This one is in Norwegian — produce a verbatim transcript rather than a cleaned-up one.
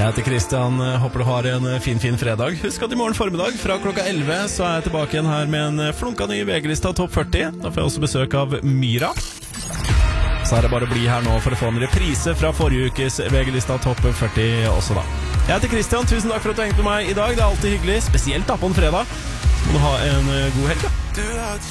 Jeg heter Kristian, håper du har en fin, fin fredag. Husk at i morgen formiddag fra klokka elleve så er jeg tilbake igjen her med en flunka ny V G-lista Topp førti. Da får jeg også besøk av Myra. Så er det bare å bli her nå for å få en reprise fra forrige ukes V G-lista Topp førti også da. Jeg heter Kristian, tusen takk for at du hengte med meg i dag. Det er alltid hyggelig, spesielt da på en fredag. Så må du ha en god helg da.